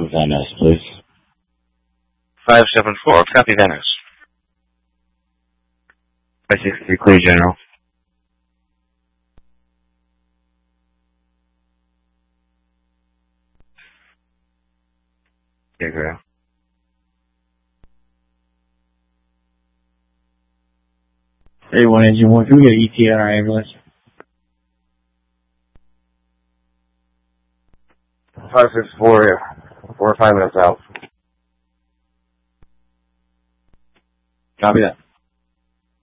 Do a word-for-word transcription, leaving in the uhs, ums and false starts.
Venice, please. five seven four, copy Venice. five six three, clear general. Clear ground. thirty-one engine one, can we get an E T A on our ambulance? five six four, yeah. Four or five minutes out. Copy that.